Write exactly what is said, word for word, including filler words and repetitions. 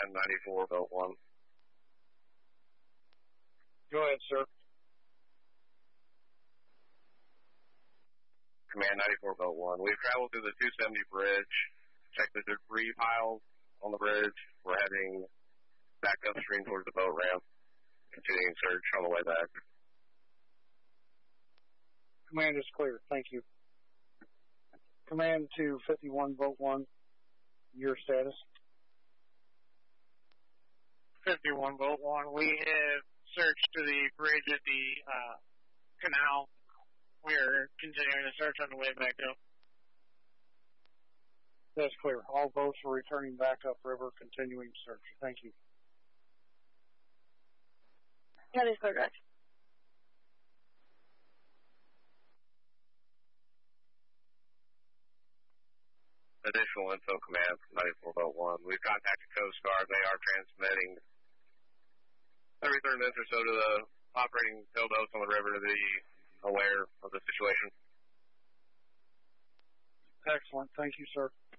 Command ninety-four, Boat one. Go ahead, sir. Command ninety-four, Boat one. We've traveled through the two seventy bridge. Checked the debris piles on the bridge. We're heading back upstream towards the boat ramp. Continuing search on the way back. Command is clear. Thank you. Command to fifty-one, Boat one. Your status? fifty-one, Boat one. We have searched to the bridge at the uh, canal. We're continuing the search on the way back up. That's clear. All boats are returning back upriver, continuing search. Thank you. That is clear, guys. Additional info, Command ninety-four, Boat one. We've contacted Coast Guard. They are transmitting every thirty minutes or so to the operating sailboats on the river to be aware of the situation. Excellent. Thank you, sir.